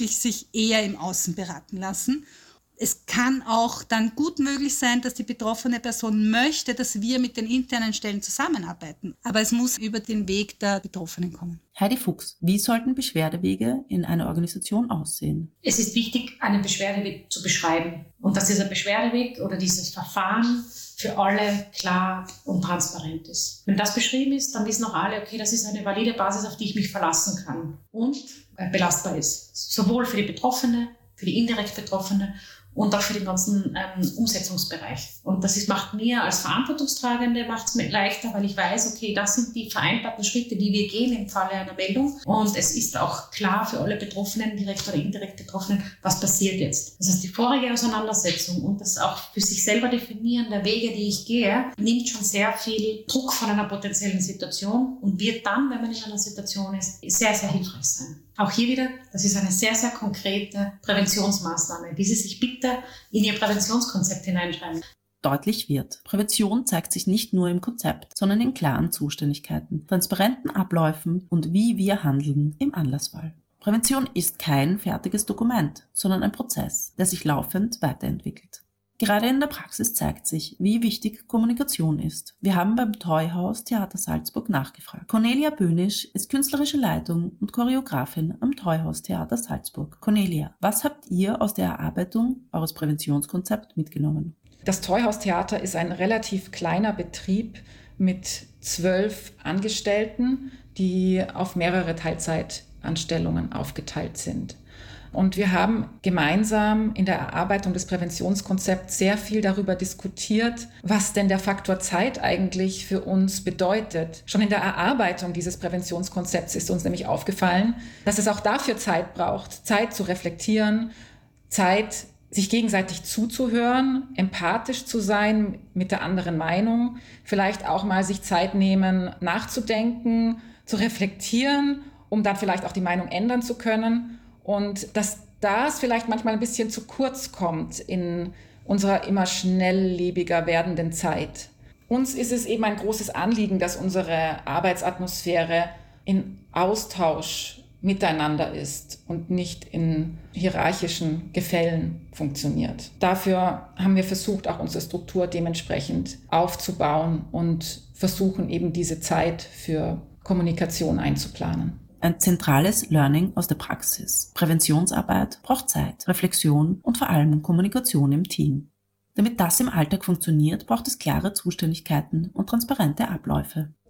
sich eher im Außen beraten lassen. Es kann auch dann gut möglich sein, dass die betroffene Person möchte, dass wir mit den internen Stellen zusammenarbeiten. Aber es muss über den Weg der Betroffenen kommen. Heidi Fuchs, wie sollten Beschwerdewege in einer Organisation aussehen? Es ist wichtig, einen Beschwerdeweg zu beschreiben und dass dieser Beschwerdeweg oder dieses Verfahren für alle klar und transparent ist. Wenn das beschrieben ist, dann wissen auch alle, okay, das ist eine valide Basis, auf die ich mich verlassen kann und belastbar ist. Sowohl für die Betroffene, für die indirekt Betroffene und auch für den ganzen Umsetzungsbereich. Und das macht mir als Verantwortungstragende macht es mir leichter, weil ich weiß, okay, das sind die vereinbarten Schritte, die wir gehen im Falle einer Meldung. Und es ist auch klar für alle Betroffenen, direkt oder indirekt Betroffenen, was passiert jetzt. Das heißt, die vorige Auseinandersetzung und das auch für sich selber definieren der Wege, die ich gehe, nimmt schon sehr viel Druck von einer potenziellen Situation und wird dann, wenn man in einer Situation ist, sehr, sehr hilfreich sein. Auch hier wieder, das ist eine sehr, sehr konkrete Präventionsmaßnahme, die Sie sich bitte in Ihr Präventionskonzept hineinschreiben. Deutlich wird, Prävention zeigt sich nicht nur im Konzept, sondern in klaren Zuständigkeiten, transparenten Abläufen und wie wir handeln im Anlassfall. Prävention ist kein fertiges Dokument, sondern ein Prozess, der sich laufend weiterentwickelt. Gerade in der Praxis zeigt sich, wie wichtig Kommunikation ist. Wir haben beim Toyhaus Theater Salzburg nachgefragt. Cornelia Bönisch ist künstlerische Leitung und Choreografin am Toyhaus Theater Salzburg. Cornelia, was habt ihr aus der Erarbeitung eures Präventionskonzepts mitgenommen? Das Toyhaus Theater ist ein relativ kleiner Betrieb mit 12 Angestellten, die auf mehrere Teilzeitanstellungen aufgeteilt sind. Und wir haben gemeinsam in der Erarbeitung des Präventionskonzepts sehr viel darüber diskutiert, was denn der Faktor Zeit eigentlich für uns bedeutet. Schon in der Erarbeitung dieses Präventionskonzepts ist uns nämlich aufgefallen, dass es auch dafür Zeit braucht, Zeit zu reflektieren, Zeit, sich gegenseitig zuzuhören, empathisch zu sein mit der anderen Meinung, vielleicht auch mal sich Zeit nehmen, nachzudenken, zu reflektieren, um dann vielleicht auch die Meinung ändern zu können. Und dass das vielleicht manchmal ein bisschen zu kurz kommt in unserer immer schnelllebiger werdenden Zeit. Uns ist es eben ein großes Anliegen, dass unsere Arbeitsatmosphäre in Austausch miteinander ist und nicht in hierarchischen Gefällen funktioniert. Dafür haben wir versucht, auch unsere Struktur dementsprechend aufzubauen und versuchen eben diese Zeit für Kommunikation einzuplanen. Ein zentrales Learning aus der Praxis. Präventionsarbeit braucht Zeit, Reflexion und vor allem Kommunikation im Team. Damit das im Alltag funktioniert, braucht es klare Zuständigkeiten und transparente Abläufe.